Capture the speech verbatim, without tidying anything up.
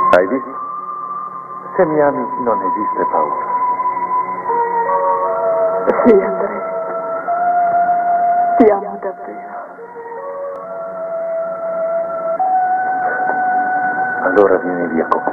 Hai visto? Se mi ami non esiste paura. Sì, Andrea. Ti amo davvero. Allora vieni via con me.